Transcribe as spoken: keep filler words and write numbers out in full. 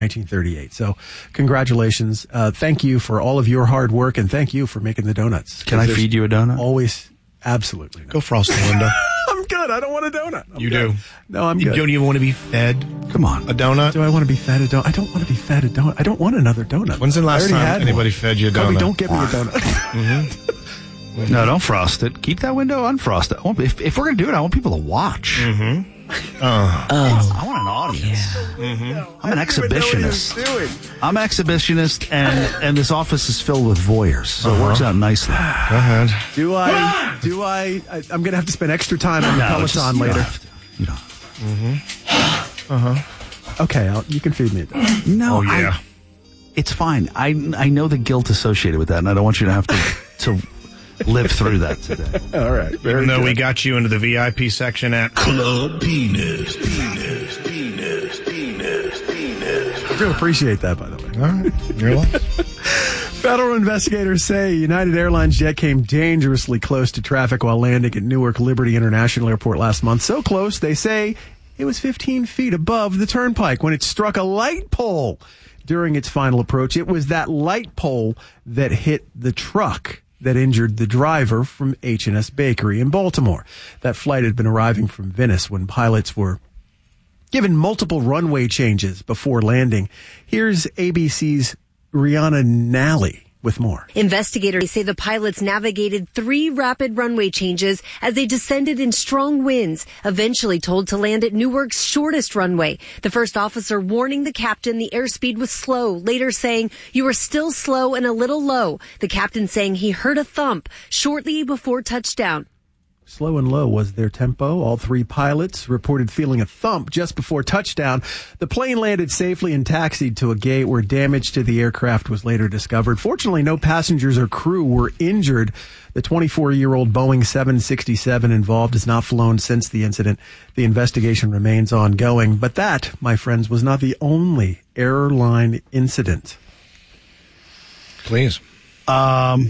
nineteen thirty-eight. So congratulations. Uh, thank you for all of your hard work, and thank you for making the donuts. Can I feed you a donut? Always. Absolutely. Go frost the window. I'm good. I don't want a donut. I'm you good. do. No, I'm you good. You don't even want to be fed? Come on. A donut? Do I want to be fed a donut? I don't want to be fed a donut. I don't want another donut. When's the last time anybody one. fed you a donut? Kobe, don't get me a donut. mm-hmm. No, don't frost it. Keep that window unfrosted. I want, if, if we're going to do it, I want people to watch. Mm-hmm. Oh. oh. I want an audience. Yeah. Mm-hmm. I'm an exhibitionist. I'm an exhibitionist, and, and this office is filled with voyeurs, so uh-huh. it works out nicely. Go ahead. Do I, do I, I I'm going to have to spend extra time on the no, Peloton just, later. You don't have to. You don't have to. Mm-hmm. Uh-huh. Okay, I'll, you can feed me a donut. No, oh, yeah. I, it's fine. I, I know the guilt associated with that, and I don't want you to have to, to live through that today. All right. Even though good. we got you into the V I P section at Club Penis, Penis, Penis, Penis, Penis. I do appreciate that, by the way. All right. You're welcome. Federal investigators say United Airlines jet came dangerously close to traffic while landing at Newark Liberty International Airport last month. So close, they say it was fifteen feet above the turnpike when it struck a light pole during its final approach. It was that light pole that hit the truck that injured the driver from H and S Bakery in Baltimore. That flight had been arriving from Venice when pilots were given multiple runway changes before landing. Here's A B C's Rihanna Nally with more. Investigators say the pilots navigated three rapid runway changes as they descended in strong winds, eventually told to land at Newark's shortest runway. The first officer warning the captain the airspeed was slow, later saying, "You are still slow and a little low." The captain saying he heard a thump shortly before touchdown. Slow and low was their tempo. All three pilots reported feeling a thump just before touchdown. The plane landed safely and taxied to a gate where damage to the aircraft was later discovered. Fortunately, no passengers or crew were injured. The twenty-four-year-old Boeing seven sixty-seven involved has not flown since the incident. The investigation remains ongoing. But that, my friends, was not the only airline incident. Please. Um...